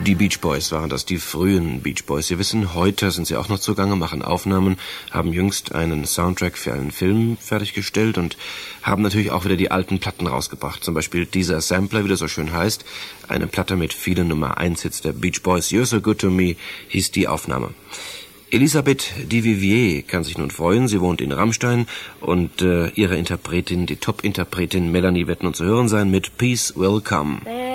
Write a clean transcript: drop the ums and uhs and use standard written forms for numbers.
Die Beach Boys waren das, die frühen Beach Boys. Sie wissen, heute sind sie auch noch zugange, machen Aufnahmen, haben jüngst einen Soundtrack für einen Film fertiggestellt und haben natürlich auch wieder die alten Platten rausgebracht. Zum Beispiel dieser Sampler, wie das so schön heißt, eine Platte mit vielen Nummer-1-Hits der Beach Boys. You're So Good To Me hieß die Aufnahme. Elisabeth Duvivier kann sich nun freuen. Sie wohnt in Rammstein und ihre Interpretin, die Top-Interpretin Melanie wird nun zu hören sein mit Peace Will Come.